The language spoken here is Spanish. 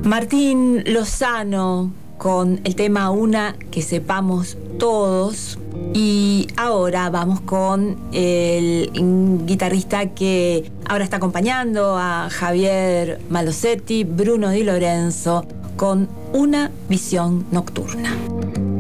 Martín Lozano con el tema Una que sepamos todos. Y ahora vamos con el guitarrista que ahora está acompañando a Javier Malosetti, Bruno Di Lorenzo, con Una visión nocturna.